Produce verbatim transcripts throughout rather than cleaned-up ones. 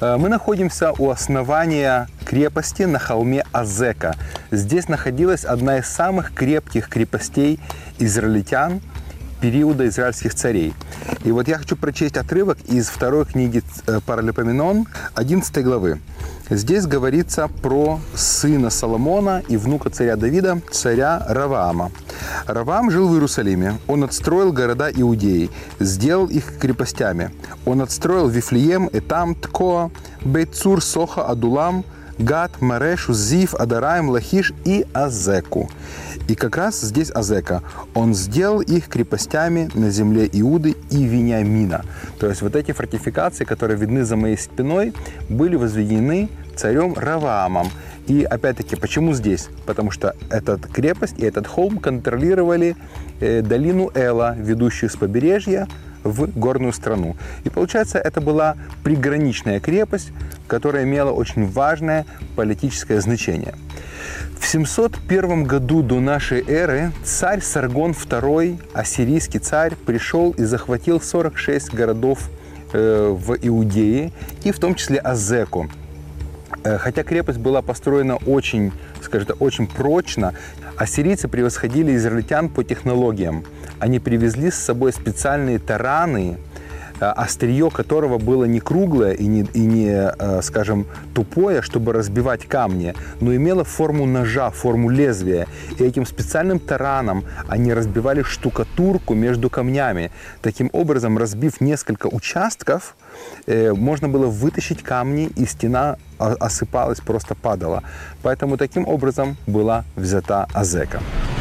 Мы находимся у основания крепости на холме Азека. Здесь находилась одна из самых крепких крепостей израильтян периода израильских царей. И вот я хочу прочесть отрывок из второй книги Паралипоменон, одиннадцатой главы. Здесь говорится про сына Соломона и внука царя Давида, царя Раваама. Раваам жил в Иерусалиме. Он отстроил города Иудеи, сделал их крепостями. Он отстроил Вифлеем, Этам, Ткоа, Бейт-Цур, Соха, Адулам, Гат, Марешу, Зив, Адараим, Лахиш и Азеку. И как раз здесь Азека. Он сделал их крепостями на земле Иуды и Вениамина. То есть вот эти фортификации, которые видны за моей спиной, были возведены царем Раваамом. И опять-таки, почему здесь? Потому что эта крепость и этот холм контролировали э, долину Эла, ведущую с побережья в горную страну. И получается, это была приграничная крепость, которая имела очень важное политическое значение. В семьсот первом году до нашей эры царь Саргон второй, ассирийский царь, пришел и захватил сорок шесть городов э, в Иудее, и в том числе Азеку. Хотя крепость была построена очень, скажем так, очень прочно, ассирийцы превосходили израильтян по технологиям. Они привезли с собой специальные тараны, острие которого было не круглое и не, и не, скажем, тупое, чтобы разбивать камни, но имело форму ножа, форму лезвия. И этим специальным тараном они разбивали штукатурку между камнями. Таким образом, разбив несколько участков, можно было вытащить камни, и стена осыпалась, просто падала. Поэтому таким образом была взята Азека.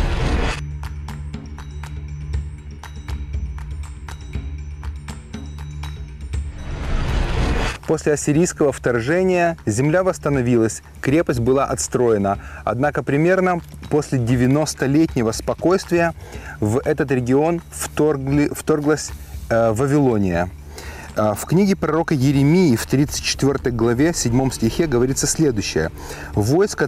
После ассирийского вторжения земля восстановилась, крепость была отстроена. Однако примерно после девяностолетнего спокойствия в этот регион вторгли, вторглась э, Вавилония. В книге пророка Иеремии в тридцать четвёртой главе, седьмом стихе говорится следующее. «Войско